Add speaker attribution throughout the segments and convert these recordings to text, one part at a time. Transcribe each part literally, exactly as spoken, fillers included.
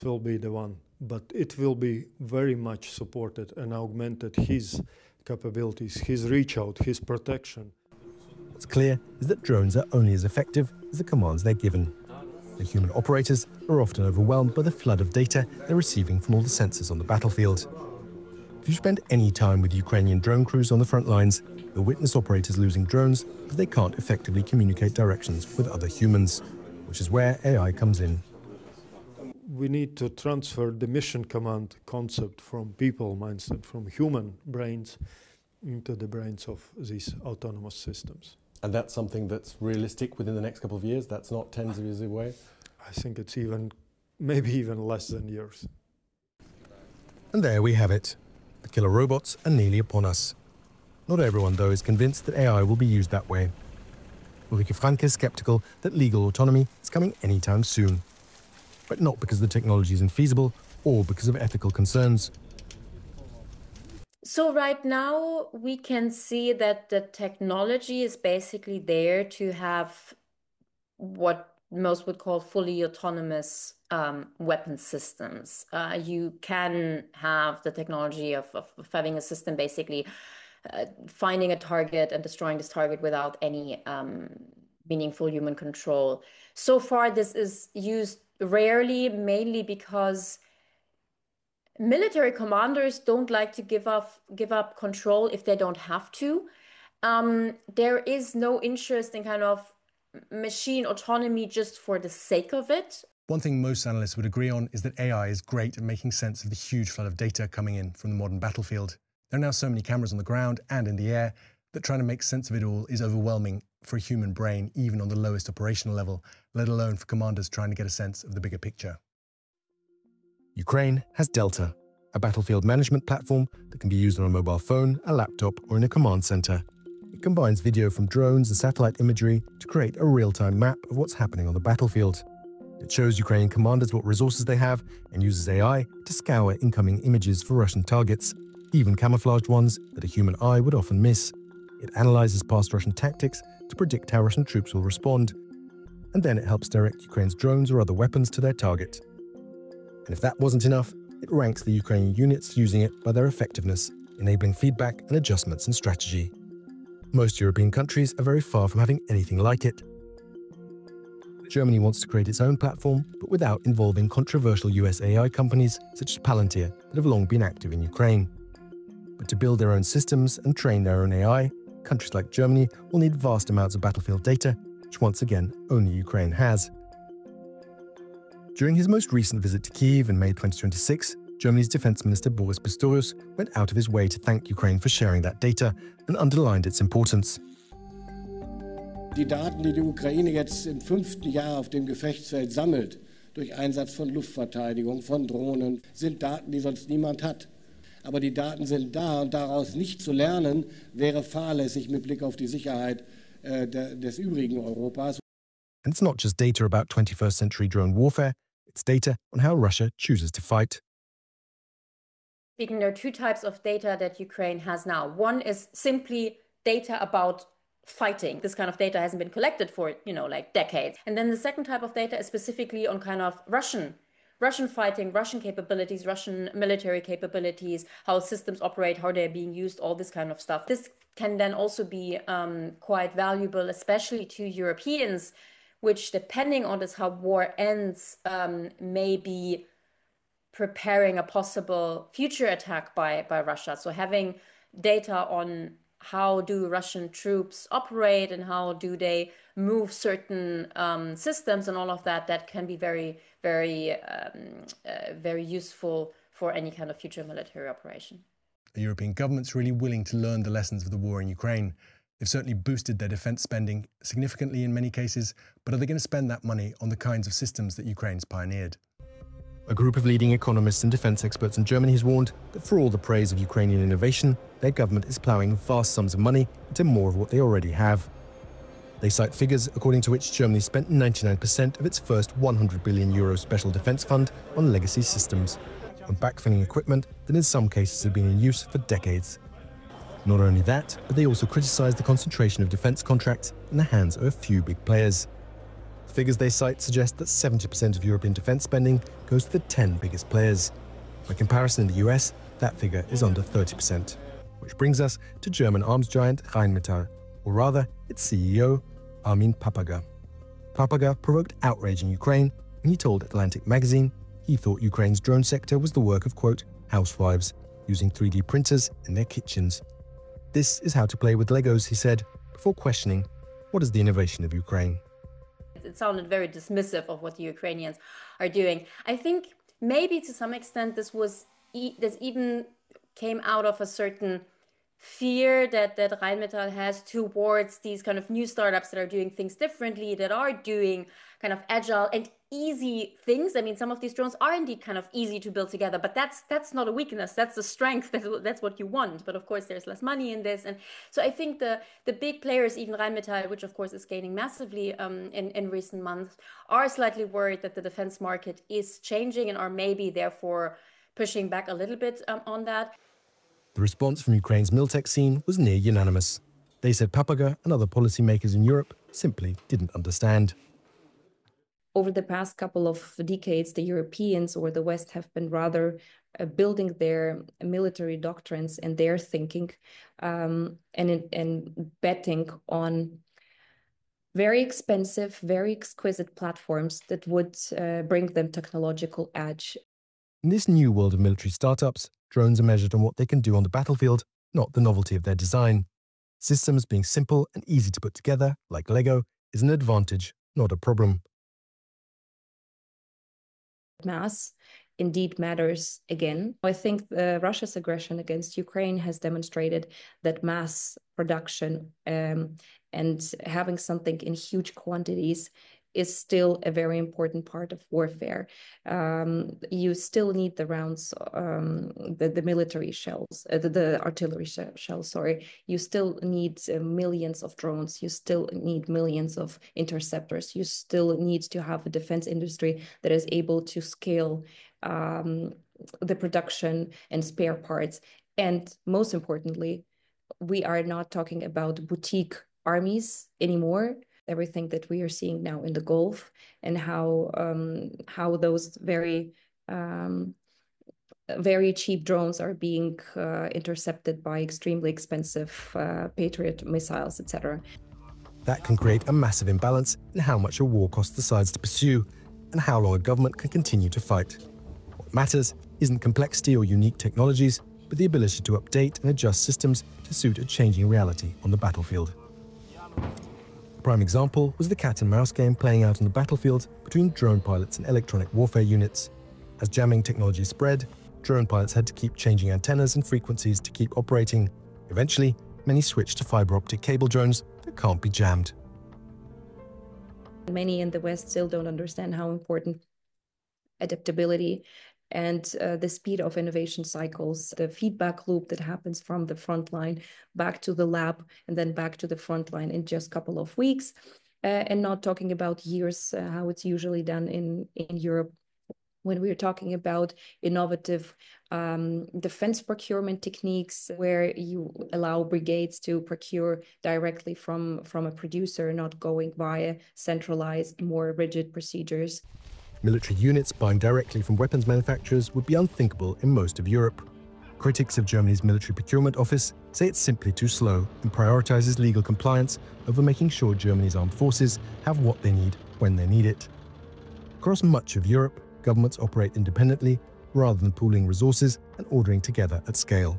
Speaker 1: It will be the one, but it will be very much supported and augmented his capabilities, his reach out, his protection.
Speaker 2: What's clear is that drones are only as effective as the commands they're given. The human operators are often overwhelmed by the flood of data they're receiving from all the sensors on the battlefield. If you spend any time with Ukrainian drone crews on the front lines, you'll witness operators losing drones because they can't effectively communicate directions with other humans, which is where A I comes in.
Speaker 1: We need to transfer the mission command concept from people mindset, from human brains, into the brains of these autonomous systems.
Speaker 3: And that's something that's realistic within the next couple of years? That's not tens of years away?
Speaker 1: I think it's even, maybe even less than years.
Speaker 2: And there we have it. The killer robots are nearly upon us. Not everyone, though, is convinced that A I will be used that way. Ulrike Franke is skeptical that legal autonomy is coming anytime soon. But not because the technology is infeasible or because of ethical concerns.
Speaker 4: So right now, we can see that the technology is basically there to have what most would call fully autonomous um, weapon systems. Uh, you can have the technology of, of, of having a system basically uh, finding a target and destroying this target without any um, meaningful human control. So far, this is used rarely, mainly because military commanders don't like to give up give up control if they don't have to. Um, there is no interest in kind of machine autonomy just for the sake of it.
Speaker 2: One thing most analysts would agree on is that A I is great at making sense of the huge flood of data coming in from the modern battlefield. There are now so many cameras on the ground and in the air that trying to make sense of it all is overwhelming for a human brain, even on the lowest operational level, let alone for commanders trying to get a sense of the bigger picture. Ukraine has Delta, a battlefield management platform that can be used on a mobile phone, a laptop, or in a command center. It combines video from drones and satellite imagery to create a real-time map of what's happening on the battlefield. It shows Ukrainian commanders what resources they have and uses A I to scour incoming images for Russian targets, even camouflaged ones that a human eye would often miss. It analyzes past Russian tactics to predict how Russian troops will respond. And then it helps direct Ukraine's drones or other weapons to their target. And if that wasn't enough, it ranks the Ukrainian units using it by their effectiveness, enabling feedback and adjustments in strategy. Most European countries are very far from having anything like it. Germany wants to create its own platform, but without involving controversial U S A I companies such as Palantir that have long been active in Ukraine. But to build their own systems and train their own A I, countries like Germany will need vast amounts of battlefield data, which once again only Ukraine has. During his most recent visit to Kyiv in May twenty twenty-six, Germany's Defense Minister Boris Pistorius went out of his way to thank Ukraine for sharing that data and underlined its importance.
Speaker 5: Die Daten, die die Ukraine jetzt im fünften Jahr auf dem Gefechtsfeld sammelt, durch Einsatz von Luftverteidigung, von Drohnen, sind Daten, die sonst niemand hat. Aber die Daten sind da und daraus nicht zu lernen, wäre fahrlässig mit Blick auf die Sicherheit äh, de, des übrigen Europas.
Speaker 2: And it's not just data about twenty-first century drone warfare, it's data on how Russia chooses to fight.
Speaker 4: Speaking, there are two types of data that Ukraine has now. One is simply data about fighting. This kind of data hasn't been collected for, you know, like decades. And then the second type of data is specifically on kind of Russian, Russian fighting, Russian capabilities, Russian military capabilities, how systems operate, how they're being used, all this kind of stuff. This can then also be um, quite valuable, especially to Europeans, which, depending on this, how war ends, um, may be preparing a possible future attack by, by Russia. So having data on how do Russian troops operate and how do they move certain um, systems and all of that, that can be very, very, um, uh, very useful for any kind of future military operation.
Speaker 2: The European government's really willing to learn the lessons of the war in Ukraine. They've certainly boosted their defense spending significantly in many cases, but are they going to spend that money on the kinds of systems that Ukraine's pioneered? A group of leading economists and defense experts in Germany has warned that for all the praise of Ukrainian innovation, their government is ploughing vast sums of money into more of what they already have. They cite figures according to which Germany spent ninety-nine percent of its first one hundred billion euro special defense fund on legacy systems, on backfilling equipment that in some cases have been in use for decades. Not only that, but they also criticize the concentration of defense contracts in the hands of a few big players. The figures they cite suggest that seventy percent of European defence spending goes to the ten biggest players. By comparison, in the U S, that figure is under thirty percent. Which brings us to German arms giant Rheinmetall, or rather, its C E O, Armin Papperger. Papperger provoked outrage in Ukraine when he told Atlantic magazine he thought Ukraine's drone sector was the work of, quote, housewives, using three D printers in their kitchens. This is how to play with Legos, he said, before questioning, what is the innovation of Ukraine?
Speaker 4: It sounded very dismissive of what the Ukrainians are doing. I think maybe to some extent this was e this even came out of a certain fear that, that Rheinmetall has towards these kind of new startups that are doing things differently, that are doing kind of agile and easy things. I mean, some of these drones are indeed kind of easy to build together, but that's that's not a weakness. That's a strength. That's, that's what you want. But of course, there's less money in this. And so I think the, the big players, even Rheinmetall, which of course is gaining massively um, in, in recent months, are slightly worried that the defense market is changing and are maybe therefore pushing back a little bit um, on that.
Speaker 2: The response from Ukraine's Miltech scene was near unanimous. They said Papperger and other policymakers in Europe simply didn't understand.
Speaker 6: Over the past couple of decades, the Europeans or the West have been rather uh, building their military doctrines and their thinking um, and, and betting on very expensive, very exquisite platforms that would uh, bring them technological edge.
Speaker 2: In this new world of military startups, drones are measured on what they can do on the battlefield, not the novelty of their design. Systems being simple and easy to put together, like Lego, is an advantage, not a problem.
Speaker 6: Mass indeed matters again. I think uh, Russia's aggression against Ukraine has demonstrated that mass production um, and having something in huge quantities is still a very important part of warfare. Um, you still need the rounds, um, the, the military shells, uh, the, the artillery sh shells, sorry. You still need uh, millions of drones. You still need millions of interceptors. You still need to have a defense industry that is able to scale um, the production and spare parts. And most importantly, we are not talking about boutique armies anymore. Everything that we are seeing now in the Gulf and how um, how those very um, very cheap drones are being uh, intercepted by extremely expensive uh, Patriot missiles, et cetera.
Speaker 2: That can create a massive imbalance in how much a war costs the sides to pursue and how long a government can continue to fight. What matters isn't complexity or unique technologies, but the ability to update and adjust systems to suit a changing reality on the battlefield. A prime example was the cat and mouse game playing out on the battlefield between drone pilots and electronic warfare units. As jamming technology spread, drone pilots had to keep changing antennas and frequencies to keep operating. Eventually, many switched to fiber optic cable drones that can't be jammed.
Speaker 6: Many in the West still don't understand how important adaptability and uh, the speed of innovation cycles, the feedback loop that happens from the front line back to the lab and then back to the front line in just a couple of weeks, uh, and not talking about years, uh, how it's usually done in, in Europe. When we're talking about innovative um, defense procurement techniques where you allow brigades to procure directly from, from a producer, not going via centralized, more rigid procedures.
Speaker 2: Military units buying directly from weapons manufacturers would be unthinkable in most of Europe. Critics of Germany's military procurement office say it's simply too slow and prioritizes legal compliance over making sure Germany's armed forces have what they need when they need it. Across much of Europe, governments operate independently rather than pooling resources and ordering together at scale.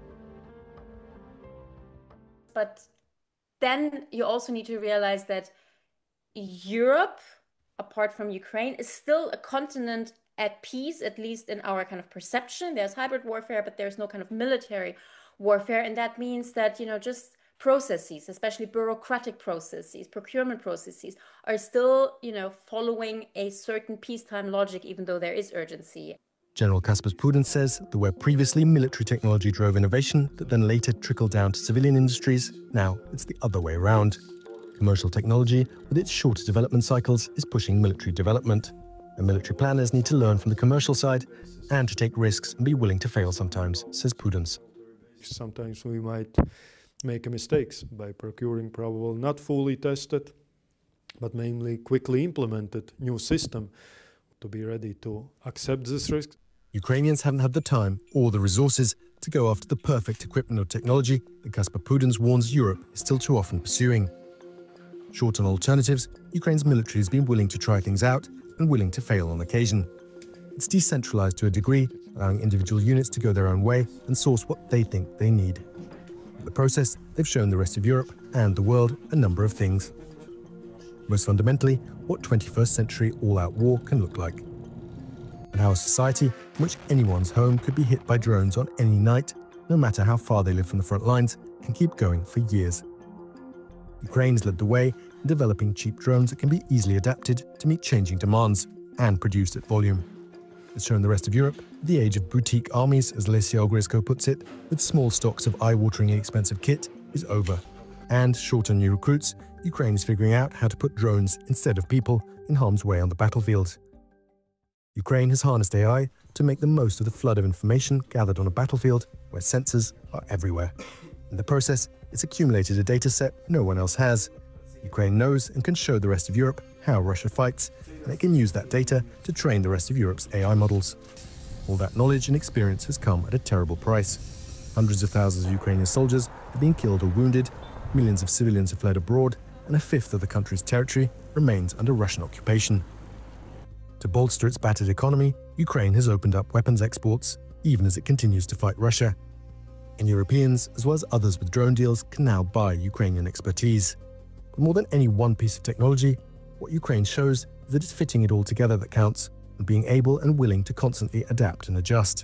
Speaker 4: But then you also need to realize that Europe, apart from Ukraine, is still a continent at peace, at least in our kind of perception. There's hybrid warfare, but there's no kind of military warfare. And that means that, you know, just processes, especially bureaucratic processes, procurement processes, are still, you know, following a certain peacetime logic, even though there is urgency.
Speaker 2: General Kaspers Prudence says that where previously military technology drove innovation that then later trickled down to civilian industries, now it's the other way around. Commercial technology, with its shorter development cycles, is pushing military development. And military planners need to learn from the commercial side and to take risks and be willing to fail sometimes, says Prudence.
Speaker 1: Sometimes we might make mistakes by procuring probably not fully tested but mainly quickly implemented new system to be ready to accept this risk.
Speaker 2: Ukrainians haven't had the time or the resources to go after the perfect equipment or technology that Gaspar Pudens warns Europe is still too often pursuing. Short on alternatives, Ukraine's military has been willing to try things out and willing to fail on occasion. It's decentralized to a degree, allowing individual units to go their own way and source what they think they need. In the process, they've shown the rest of Europe and the world a number of things. Most fundamentally, what twenty-first century all-out war can look like. And how a society in which anyone's home could be hit by drones on any night, no matter how far they live from the front lines, can keep going for years. Ukraine has led the way in developing cheap drones that can be easily adapted to meet changing demands and produced at volume. It's shown the rest of Europe the age of boutique armies, as Lesia Ogresko puts it, with small stocks of eye-wateringly expensive kit, is over. And, short on new recruits, Ukraine is figuring out how to put drones instead of people in harm's way on the battlefield. Ukraine has harnessed A I to make the most of the flood of information gathered on a battlefield where sensors are everywhere. In the process, it's accumulated a data set no one else has. Ukraine knows and can show the rest of Europe how Russia fights, and it can use that data to train the rest of Europe's A I models. All that knowledge and experience has come at a terrible price. Hundreds of thousands of Ukrainian soldiers have been killed or wounded, millions of civilians have fled abroad, and a fifth of the country's territory remains under Russian occupation. To bolster its battered economy, Ukraine has opened up weapons exports, even as it continues to fight Russia. And Europeans, as well as others with drone deals, can now buy Ukrainian expertise. But more than any one piece of technology, what Ukraine shows is that it's fitting it all together that counts, and being able and willing to constantly adapt and adjust.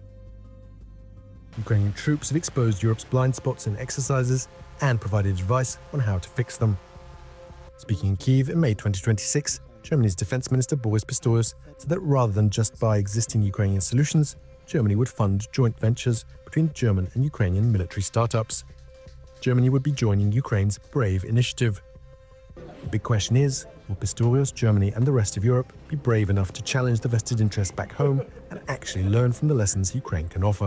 Speaker 2: Ukrainian troops have exposed Europe's blind spots in exercises and provided advice on how to fix them. Speaking in Kyiv in May twenty twenty-six, Germany's Defense Minister Boris Pistorius said that rather than just buy existing Ukrainian solutions, Germany would fund joint ventures between German and Ukrainian military startups. Germany would be joining Ukraine's BRAVE initiative. The big question is, will Pistorius, Germany and the rest of Europe be brave enough to challenge the vested interests back home and actually learn from the lessons Ukraine can offer?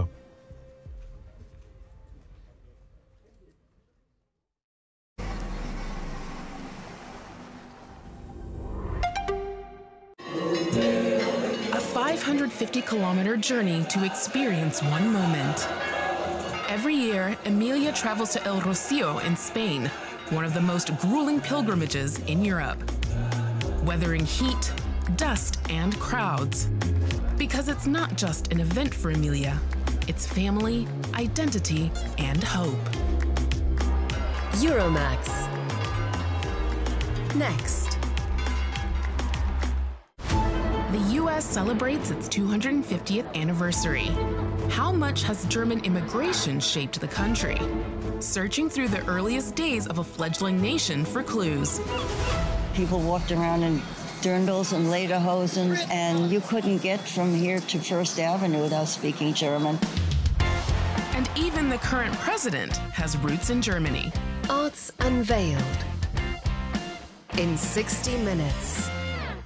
Speaker 7: A five hundred fifty kilometer journey to experience one moment. Every year, Emilia travels to El Rocío in Spain, one of the most grueling pilgrimages in Europe. Weathering heat, dust, and crowds. Because it's not just an event for Emilia, it's family, identity, and hope.
Speaker 8: Euromax. Next.
Speaker 7: The U S celebrates its two hundred fiftieth anniversary. How much has German immigration shaped the country? Searching through the earliest days of a fledgling nation for clues.
Speaker 9: People walked around in dirndls and lederhosen, and you couldn't get from here to First Avenue without speaking German.
Speaker 7: And even the current president has roots in Germany.
Speaker 8: Arts Unveiled. In sixty minutes.